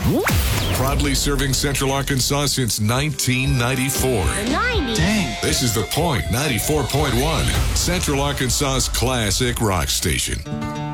Proudly serving Central Arkansas since 1994. 90. Dang. This is The Point 94.1, Central Arkansas's classic rock station.